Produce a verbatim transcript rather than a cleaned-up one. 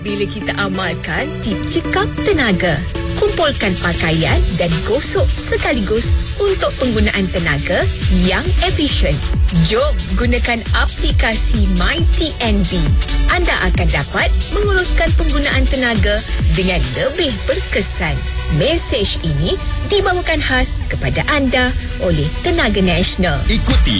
Bila kita amalkan tip cekap tenaga, kumpulkan pakaian dan gosok sekaligus untuk penggunaan tenaga yang efisien. Jom gunakan aplikasi MyTNB. Anda akan dapat menguruskan penggunaan tenaga dengan lebih berkesan. Mesej ini dibawakan khas kepada anda oleh Tenaga Nasional. Ikuti